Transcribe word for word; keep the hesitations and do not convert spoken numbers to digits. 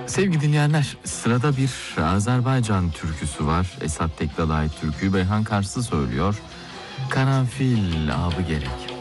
Sevgili dinleyenler, sırada bir Azerbaycan türküsü var. Esat Teklal'a ait türküyü Beyhan Karslı söylüyor. Karanfil avı gerek.